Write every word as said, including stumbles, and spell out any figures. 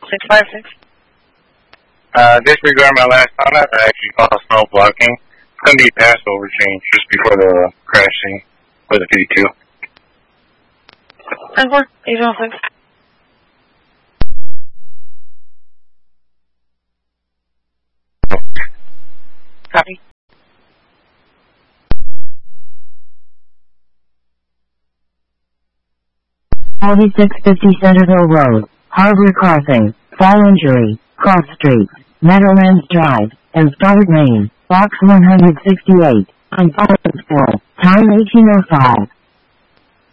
six five six. Uh, disregard my last contact. I actually caused snow blocking. It's going to be passover change just before the crashing with a V two. ten four, eight zero six. Copy. forty-six fifty Centerville Road, Harbor Crossing, Fall Injury, Cross Street, Meadowlands Drive, and Stoddard, Maine, box one hundred sixty-eight, on Fallen School, time eighteen oh five.